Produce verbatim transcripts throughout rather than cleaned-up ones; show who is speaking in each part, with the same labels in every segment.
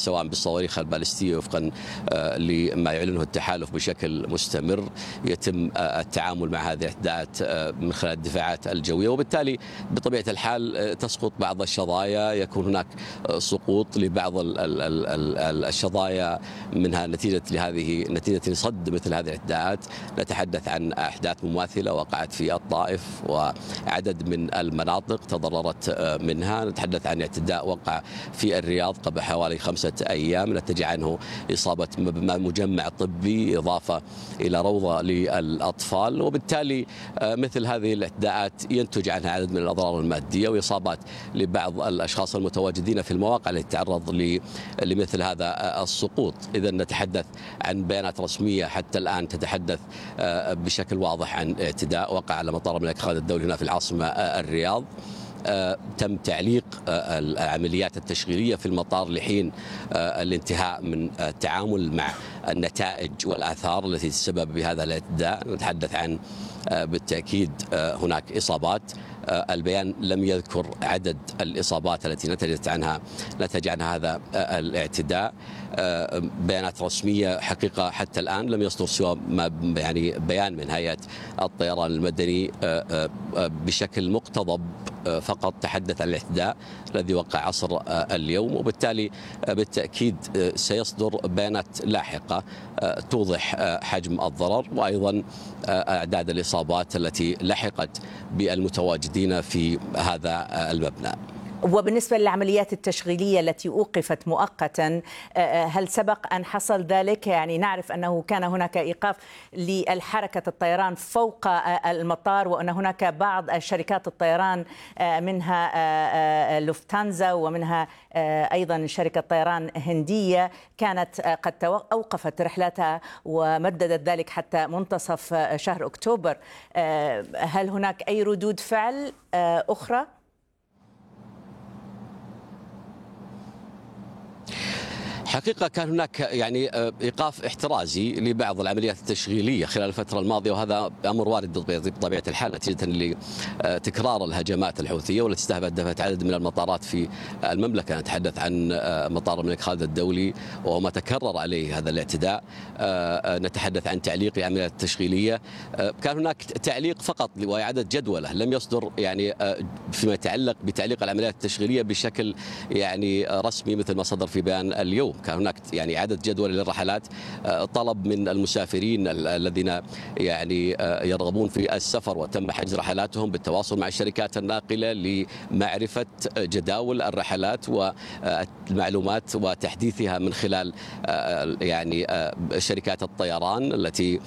Speaker 1: سواء بالصواريخ البالستية وفقا لما يعلنه التحالف بشكل مستمر. يتم التعامل مع هذه الاعتداءات من خلال الدفاعات الجوية، وبالتالي بطبيعة الحال تسقط بعض الشظايا، يكون هناك سقوط لبعض الشظايا منها نتيجة لهذه نتيجة لصد مثل هذه الاعتداءات. نتحدث عن أحداث مماثلة وقعت في الطائف وعدد من المناطق تضررت منها. نتحدث عن اعتداء وقع في الرياض قبل حوالي خمسة أيام نتج عنه إصابة مجمع طبي إضافة إلى روضة للأطفال، وبالتالي مثل هذه الاعتداءات ينتج عنها عدد من الأضرار المادية وإصابات لبعض الأشخاص المتواجدين في المواقع التي تتعرض لمثل هذا السقوط. إذا نتحدث عن بيانات رسمية حتى الآن تتحدث بشكل واضح عن اعتداء وقع على مطار الملك خالد الدولي هنا في العاصمة الرياض. تم تعليق العمليات التشغيلية في المطار لحين الانتهاء من التعامل مع النتائج والآثار التي تسبب بهذا الاعتداء. نتحدث عن بالتأكيد هناك إصابات. البيان لم يذكر عدد الإصابات التي نتجت عنها نتج عنها هذا الاعتداء. بيانات رسمية حقيقة حتى الآن لم يصدر سوى ما يعني بيان من هيئة الطيران المدني بشكل مقتضب فقط تحدث عن الاعتداء الذي وقع عصر اليوم، وبالتالي بالتأكيد سيصدر بيانات لاحقة توضح حجم الضرر وأيضا أعداد الإصابات التي لحقت بالمتواجدين في هذا المبنى.
Speaker 2: وبالنسبة للعمليات التشغيلية التي أوقفت مؤقتا، هل سبق أن حصل ذلك؟ يعني نعرف أنه كان هناك إيقاف للحركة الطيران فوق المطار، وأن هناك بعض شركات الطيران منها لوفتانزا ومنها أيضا شركة طيران هندية كانت قد أوقفت رحلاتها ومددت ذلك حتى منتصف شهر أكتوبر. هل هناك أي ردود فعل أخرى؟
Speaker 1: حقيقة كان هناك يعني إيقاف احترازي لبعض العمليات التشغيلية خلال الفترة الماضية، وهذا أمر وارد بطبيعة الحال نتيجة لتكرار الهجمات الحوثية والتي استهدفت عدد من المطارات في المملكة. نتحدث عن مطار الملك خالد الدولي وما تكرر عليه هذا الاعتداء. نتحدث عن تعليق العمليات التشغيلية. كان هناك تعليق فقط وإعادة جدولة، لم يصدر يعني فيما يتعلق بتعليق العمليات التشغيلية بشكل يعني رسمي مثل ما صدر في بيان اليوم. كان هناك يعني إعادة جدول للرحلات، طلب من المسافرين الذين يعني يرغبون في السفر وتم حجز رحلاتهم بالتواصل مع الشركات الناقلة لمعرفة جداول الرحلات والمعلومات وتحديثها من خلال يعني شركات الطيران التي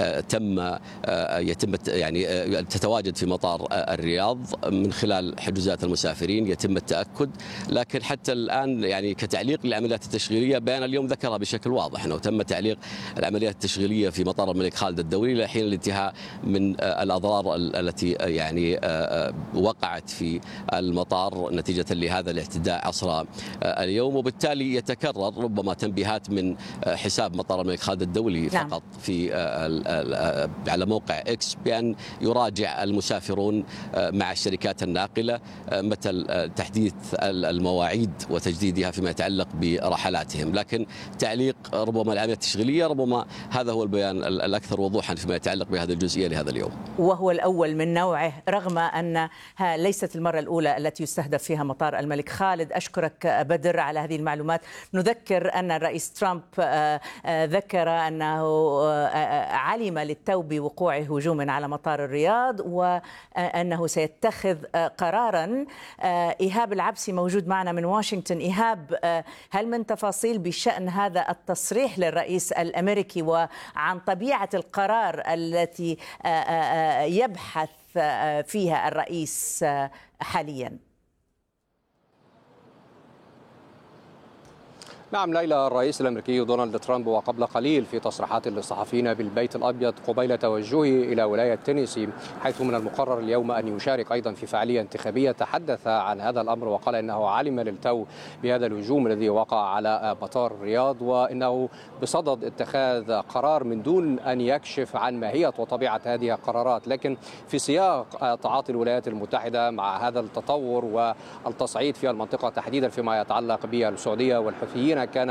Speaker 1: تم يتم يعني تتواجد في مطار الرياض. من خلال حجوزات المسافرين يتم التأكد، لكن حتى الآن يعني كتعليق للعمليات التشغيلية بيان اليوم ذكرها بشكل واضح أنه تم تعليق العمليات التشغيلية في مطار الملك خالد الدولي لحين الانتهاء من الأضرار التي يعني وقعت في المطار نتيجة لهذا الاعتداء عصر اليوم، وبالتالي يتكرر ربما تنبيهات من حساب مطار الملك خالد الدولي فقط نعم. في على موقع إكس بأن يراجع المسافرون مع الشركات الناقلة متى تحديث المواعيد وتجديدها فيما يتعلق برحلاتهم، لكن تعليق ربما العمليات التشغيلية ربما هذا هو البيان الأكثر وضوحا فيما يتعلق بهذه الجزئية لهذا اليوم،
Speaker 2: وهو الأول من نوعه رغم أنها ليست المرة الأولى التي يستهدف فيها مطار الملك خالد. أشكرك بدر على هذه المعلومات. نذكر أن الرئيس ترامب ذكر أنه علم للتو بوقوع هجوم على مطار الرياض وأنه سيتخذ قرارا. إيهاب العبسي موجود معنا من واشنطن. إيهاب، هل من تفاصيل بشأن هذا التصريح للرئيس الأمريكي وعن طبيعة القرار التي يبحث فيها الرئيس حاليا؟
Speaker 3: نعم ليلى، الرئيس الأمريكي دونالد ترامب وقبل قليل في تصريحات للصحفيين بالبيت الأبيض قبيل توجهه إلى ولاية تينيسي حيث من المقرر اليوم أن يشارك أيضا في فعالية انتخابية، تحدث عن هذا الأمر وقال إنه علم للتو بهذا الهجوم الذي وقع على مطار الرياض وإنه بصدد اتخاذ قرار من دون أن يكشف عن ماهية وطبيعة هذه القرارات. لكن في سياق تعاطي الولايات المتحدة مع هذا التطور والتصعيد في المنطقة تحديدا فيما يتعلق بالسعودية والحوثيين كان